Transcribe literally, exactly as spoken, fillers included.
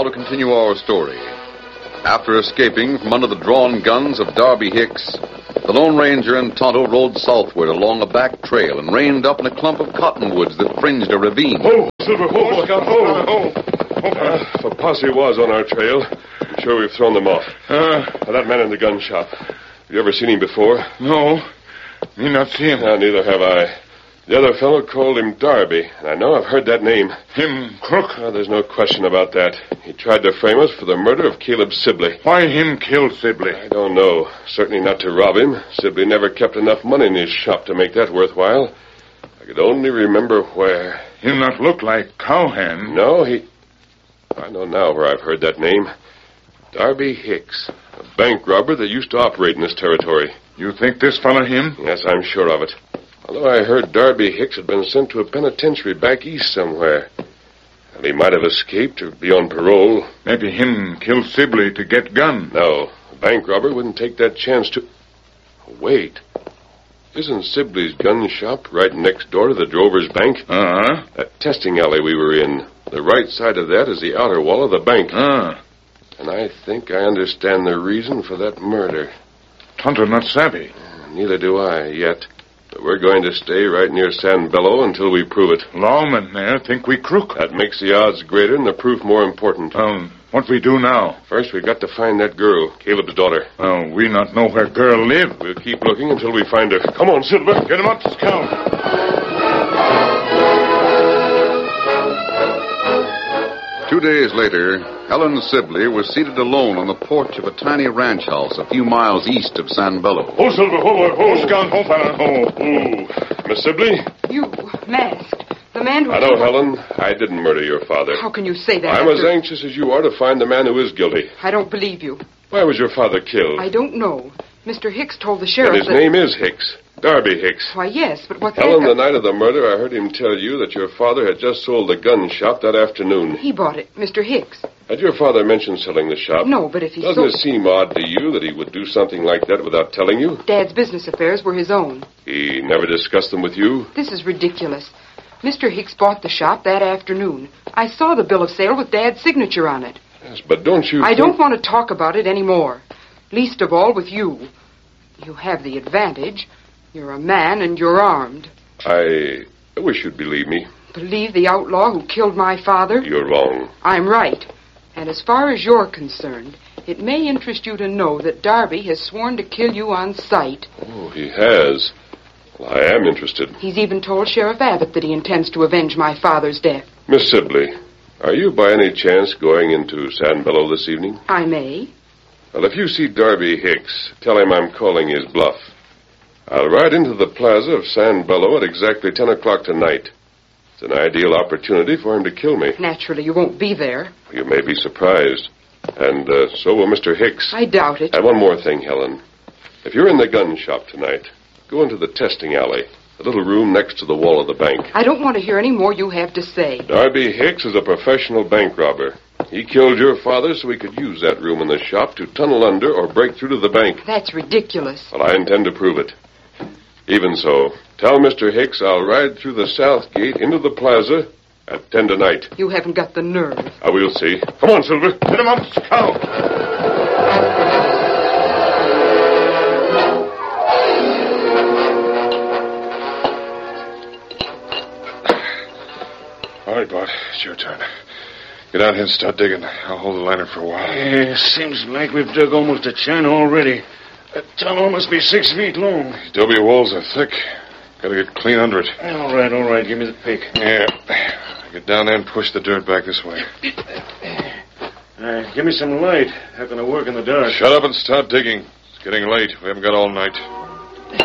now to continue our story. After escaping from under the drawn guns of Darby Hicks, the Lone Ranger and Tonto rode southward along a back trail and reined up in a clump of cottonwoods that fringed a ravine. Oh, Silver, oh, Scout, oh, oh. Uh, if a posse was on our trail, I'm sure we've thrown them off. Uh, now, that man in the gun shop, have you ever seen him before? No, me not see him. Uh, neither have I. The other fellow called him Darby, and I know I've heard that name. Him crook? Uh, there's no question about that. He tried to frame us for the murder of Caleb Sibley. Why him kill Sibley? I don't know. Certainly not to rob him. Sibley never kept enough money in his shop to make that worthwhile. I could only remember where. Him not look like Cowhand. No, he... I know now where I've heard that name. Darby Hicks, a bank robber that used to operate in this territory. You think this fella him? Yes, I'm sure of it. Although I heard Darby Hicks had been sent to a penitentiary back east somewhere. And he might have escaped or be on parole. Maybe him kill Sibley to get gun. No, a bank robber wouldn't take that chance to... Wait. Isn't Sibley's gun shop right next door to the Drover's Bank? Uh-huh. That testing alley we were in. The right side of that is the outer wall of the bank. Ah. And I think I understand the reason for that murder. Tonto not savvy. Neither do I, yet. But we're going to stay right near San Bello until we prove it. Lawmen there think we crook. That makes the odds greater and the proof more important. Um, what we do now? First, we've got to find that girl, Caleb's daughter. Oh, we not know where girl live. We'll keep looking until we find her. Come on, Silver. Get him up, Scout. Two days later, Helen Sibley was seated alone on the porch of a tiny ranch house a few miles east of San Bello. Oh, Silver, oh, oh, Scout, oh, fella, oh. Oh, Miss Sibley? You, masked. The man who... I know, Helen. I didn't murder your father. How can you say that? I'm after... as anxious as you are to find the man who is guilty. I don't believe you. Why was your father killed? I don't know. Mister Hicks told the sheriff And his that... name is Hicks. Darby Hicks. Why, yes, but what's Helen, that... the night of the murder, I heard him tell you that your father had just sold the gun shop that afternoon. He bought it, Mister Hicks. Had your father mentioned selling the shop? No, but if he Doesn't sold... it seem odd to you that he would do something like that without telling you? Dad's business affairs were his own. He never discussed them with you? This is ridiculous. Mister Hicks bought the shop that afternoon. I saw the bill of sale with Dad's signature on it. Yes, but don't you I think... don't want to talk about it anymore. Least of all with you. You have the advantage. You're a man and you're armed. I wish you'd believe me. Believe the outlaw who killed my father? You're wrong. I'm right. And as far as you're concerned, it may interest you to know that Darby has sworn to kill you on sight. Oh, he has. Well, I am interested. He's even told Sheriff Abbott that he intends to avenge my father's death. Miss Sibley, are you by any chance going into San Bello this evening? I may. Well, if you see Darby Hicks, tell him I'm calling his bluff. I'll ride into the plaza of San Bello at exactly ten o'clock tonight. It's an ideal opportunity for him to kill me. Naturally, you won't be there. You may be surprised. And uh, so will Mister Hicks. I doubt it. And one more thing, Helen. If you're in the gun shop tonight, go into the testing alley, the little room next to the wall of the bank. I don't want to hear any more you have to say. Darby Hicks is a professional bank robber. He killed your father so he could use that room in the shop to tunnel under or break through to the bank. That's ridiculous. Well, I intend to prove it. Even so, tell Mister Hicks I'll ride through the south gate into the plaza at ten tonight. You haven't got the nerve. I will see. Come on, Silver. Get him up, Scout. All right, Bart. It's your turn. Get out here and start digging. I'll hold the lantern for a while. Yeah, seems like we've dug almost a channel already. That tunnel must be six feet long. These adobe walls are thick. Gotta get clean under it. All right, all right. Give me the pick. Yeah. Get down there and push the dirt back this way. Uh, give me some light. How can I work in the dark? Shut up and start digging. It's getting late. We haven't got all night.